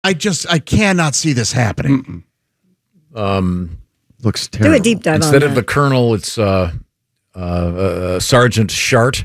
I cannot see this happening. Looks terrible. Do a deep dive Instead on of the colonel, it's Sergeant Shart.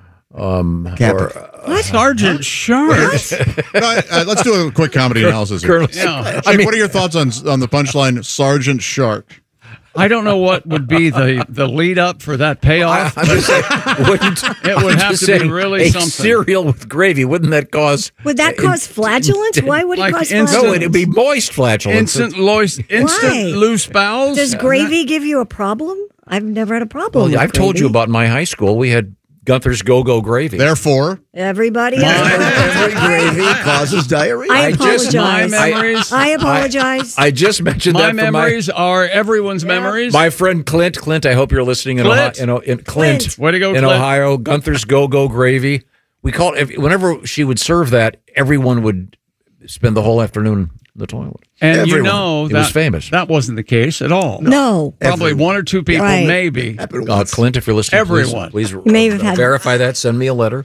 Sergeant Shart. Let's do a quick comedy analysis here. Yeah. Jake, what are your thoughts on the punchline, Sergeant Shark? I don't know what would be the lead up for that payoff. I'm just saying, It would have to be really something. Cereal with gravy, wouldn't that cause? Would that cause flatulence? Why would it Like cause instant- No, flatulence? it'd be moist flatulence. Instant loose bowels. Does gravy give you a problem? I've never had a problem with I've told you gravy. about my high school. We had Gunther's Go-Go gravy. Therefore, Everybody else. Every gravy causes diarrhea. I just- my apologize. memories. I apologize. I just mentioned My that for memories are everyone's memories. my friend Clint. Clint, I hope you're listening in Clint. Ohio. Clint. Way to go, in Clint. Ohio. Gunther's Go-Go gravy. We called whenever she would serve that, everyone would spend the whole afternoon in the toilet. and Everyone. you know It that was famous. That wasn't the case at all. No. Probably one or two people, Right. maybe. Clint, if you're listening, Everyone. please may have had- verify that. Send me a letter.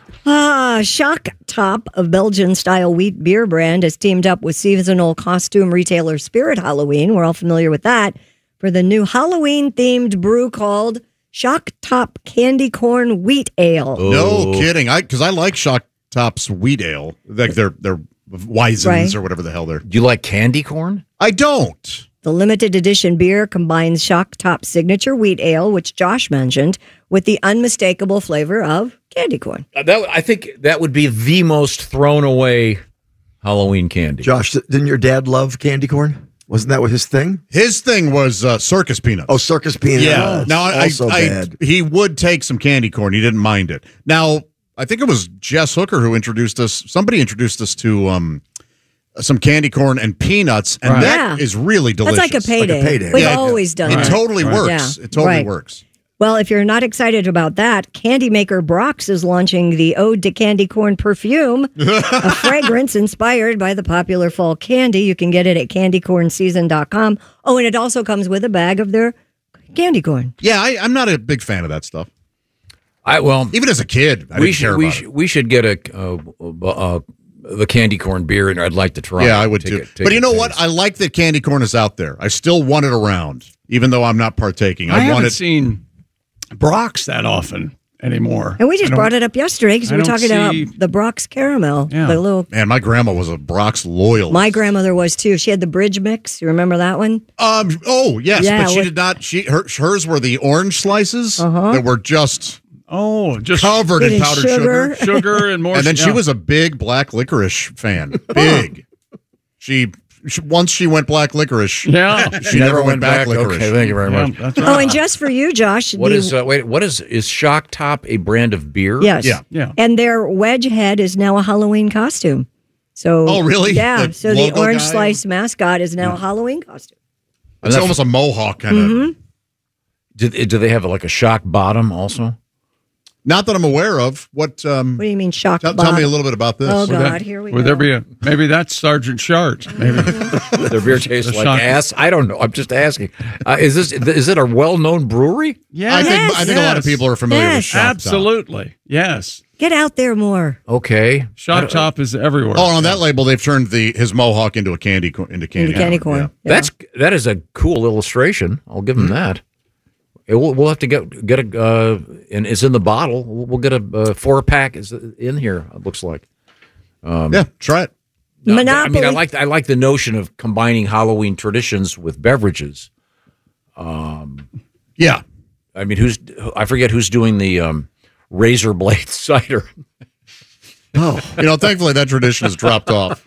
Shock Top, a Belgian-style wheat beer brand, has teamed up with seasonal costume retailer Spirit Halloween. We're all familiar with that. For the new Halloween-themed brew called Shock Top Candy Corn Wheat Ale. no kidding. Because I like Shock Top's wheat ale. Like they're Weisens Right. or whatever the hell they're. Do you like candy corn? I don't. The limited edition beer combines Shock Top signature wheat ale, which Josh mentioned, with the unmistakable flavor of candy corn. I think that would be the most thrown away Halloween candy. Josh, didn't your dad love candy corn? Wasn't that what his thing? His thing was circus peanuts. Oh, circus peanuts. yeah. Now also bad. he would take some candy corn. He didn't mind it. Now I think it was Jess Hooker who introduced us. Somebody introduced us to some candy corn and peanuts, and Right. that is really delicious. That's like a payday. payday. We've Yeah, always done It that. totally works. Yeah. It totally Right. works. Well, if you're not excited about that, candy maker Brox is launching the Ode to Candy Corn perfume, a fragrance inspired by the popular fall candy. You can get it at candycornseason.com. Oh, and it also comes with a bag of their candy corn. Yeah, I'm not a big fan of that stuff. Even as a kid, I didn't care about it. We should get the candy corn beer, and I'd like to try. Yeah, it. I would Take too. it- take But you a know taste. what? I like that candy corn is out there. I still want it around, even though I'm not partaking. I I want haven't it. seen Brock's that often anymore. And we just brought it up yesterday because I we were don't talking see- about the Brox caramel. Yeah. The little. Man, my grandma was a Brock's loyal. My grandmother was too. She had the bridge mix. You remember that one? Oh yes, Yeah, but she what- did not. Hers were the orange slices that were just Just covered in With powdered sugar. sugar and more. And then she yeah. was a big black licorice fan. Big. She once she went black licorice. Yeah. She never went back licorice. Okay, thank you very Yeah, much. that's right. Oh, and just for you, Josh. What the- is what is Shock Top a brand of beer? Yes. Yeah. Yeah. And their wedge head is now a Halloween costume. So Oh, really? Yeah. The So the logo orange guy? slice mascot is now a Halloween costume. It's almost a mohawk kind of. Do they have like a shock bottom also? Not that I'm aware of. What What do you mean shock tell bottom? me a little bit about this. Oh, Would God, that- here we Would go. there be maybe that's Sergeant Shart? Maybe. Their beer tastes The like shock- ass. I don't know. I'm just asking. Is it a well-known brewery? Yeah. I think a lot of Yes. people are familiar with Yes. Shock Top. Absolutely. Yes. Get out there more. Okay. Shock Top is everywhere. Oh, and on that label, they've turned his mohawk into candy corn. Into candy corn. Yeah. Yeah. That is a cool illustration. I'll give them that. We'll have to get a and it's in the bottle. We'll get a 4-pack is in here. It looks like. Yeah, try it. Monopoly. I mean, I like the notion of combining Halloween traditions with beverages. Yeah. I mean, I forget who's doing the razor blade cider. Thankfully that tradition has dropped off.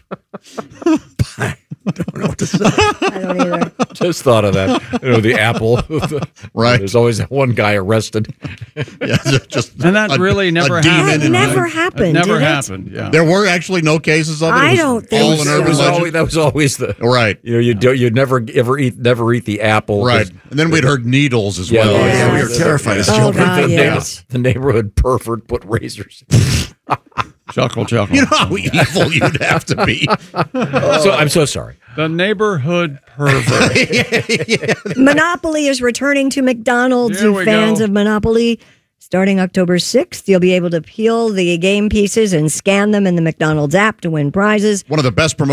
Don't know what to say. I don't either. Just thought of that. The apple. Right. There's always that one guy arrested. Yeah, just And that really never happened. That never happened, It never did it? happened. Yeah. There were actually no cases of it. I It was don't think all an so. urban legend. That was always the Right. you'd never eat the apple. Right. And then we'd heard needles as well. Yeah. Yeah, we Yes. were terrified as Oh, children. God, yes. The neighborhood pervert put razors. Chuckle. You know how evil you'd have to be. So I'm so sorry. The neighborhood pervert. Monopoly is returning to McDonald's. Here You we fans go. of Monopoly. Starting October 6th, you'll be able to peel the game pieces and scan them in the McDonald's app to win prizes. One of the best promotions